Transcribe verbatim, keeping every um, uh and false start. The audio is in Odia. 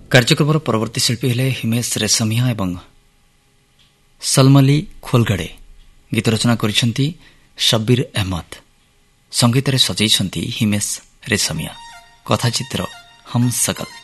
କାର୍ଯ୍ୟକ୍ରମର ପରବର୍ତ୍ତୀ ଶିଳ୍ପୀ ହେଲେ ହିମେଶ ରେଶମିଆ ଏବଂ ସଲମଲି ଖୋଲଗଡେ। ଗୀତ ରଚନା କରିଛନ୍ତି ଶବ୍ବିର ଅହମଦ। ସଙ୍ଗୀତରେ ସଜେଇଛନ୍ତି ହିମେଶ ରେଶମିଆ। କଥାଚିତ୍ର ହମ୍ ସକଲ।